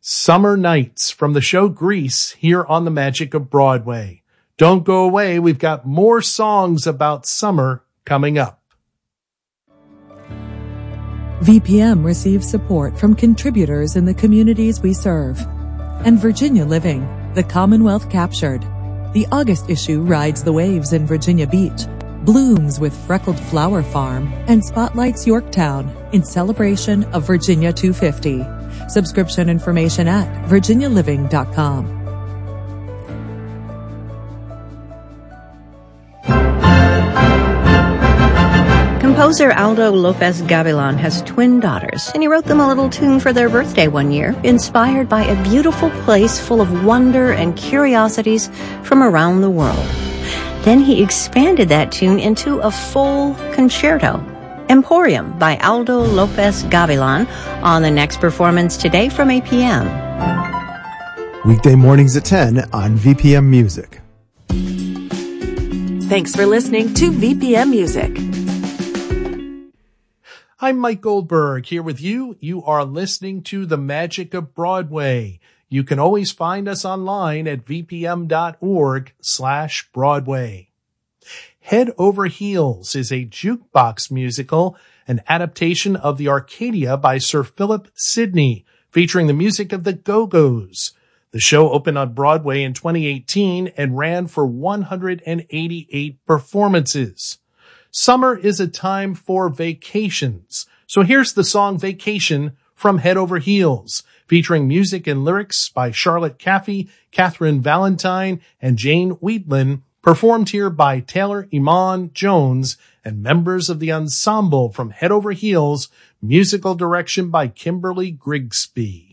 Summer Nights from the show Grease here on the Magic of Broadway. Don't go away. We've got more songs about summer coming up. VPM receives support from contributors in the communities we serve. And Virginia Living, the Commonwealth Captured. The August issue rides the waves in Virginia Beach, blooms with Freckled Flower Farm, and spotlights Yorktown in celebration of Virginia 250. Subscription information at virginialiving.com. Composer Aldo Lopez Gavilan has twin daughters, and he wrote them a little tune for their birthday one year, inspired by a beautiful place full of wonder and curiosities from around the world. Then he expanded that tune into a full concerto. Emporium by Aldo Lopez Gavilan on the next performance today from 8 p.m. Weekday mornings at 10 on VPM Music. Thanks for listening to VPM Music. I'm Mike Goldberg here with you. You are listening to The Magic of Broadway. You can always find us online at vpm.org/Broadway. Head Over Heels is a jukebox musical, an adaptation of the Arcadia by Sir Philip Sidney, featuring the music of the Go-Go's. The show opened on Broadway in 2018 and ran for 188 performances. Summer is a time for vacations. So here's the song Vacation from Head Over Heels, featuring music and lyrics by Charlotte Caffey, Catherine Valentine, and Jane Weedlin, performed here by Taylor Iman Jones and members of the ensemble from Head Over Heels, musical direction by Kimberly Grigsby.